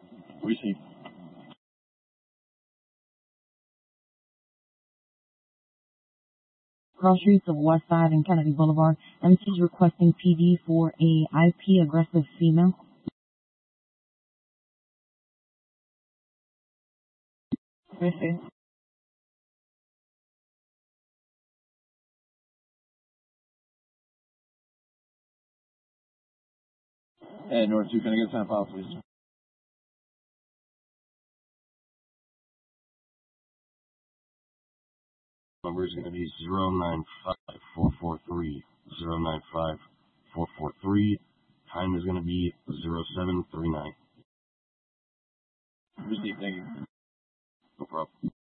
Received. Cross streets of West Side and Kennedy Boulevard. MC's requesting PD for a IP aggressive female. Received. And North 2, can I get a file, please? Number is going to be 0954430954443. Time is going to be 0739. Received, thank you. No problem.